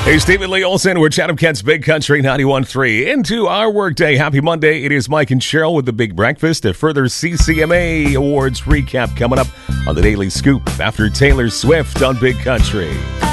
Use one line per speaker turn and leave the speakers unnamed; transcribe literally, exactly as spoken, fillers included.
Hey, Stephen Lee Olson, we're Chatham Kent's Big Country ninety-one point three. Into our workday. Happy Monday. It is Mike and Cheryl with the Big Breakfast. A further C C M A Awards recap coming up on the Daily Scoop after Taylor Swift on Big Country.